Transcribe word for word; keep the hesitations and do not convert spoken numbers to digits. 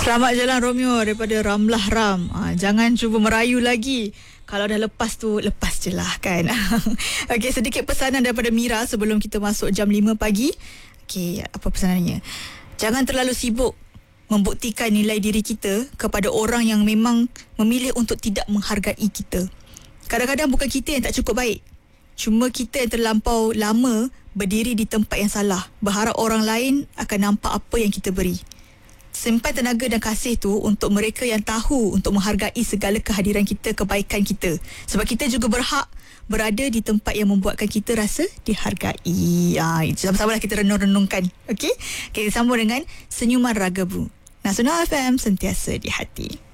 Selamat jalan Romeo daripada Ramlah Ram. Ha, jangan cuba merayu lagi. Kalau dah lepas tu, lepas je lah kan. Okey, sedikit pesanan daripada Mira sebelum kita masuk jam lima pagi. Okey, apa pesanannya? Jangan terlalu sibuk membuktikan nilai diri kita kepada orang yang memang memilih untuk tidak menghargai kita. Kadang-kadang bukan kita yang tak cukup baik. Cuma kita yang terlampau lama berdiri di tempat yang salah, berharap orang lain akan nampak apa yang kita beri. Simpan tenaga dan kasih tu untuk mereka yang tahu untuk menghargai segala kehadiran kita, kebaikan kita. Sebab kita juga berhak berada di tempat yang membuatkan kita rasa dihargai. Ah, sama-sama lah kita renung-renungkan. Okey? Kita sambung dengan Senyuman Ragabu. Nasional F M, sentiasa di hati.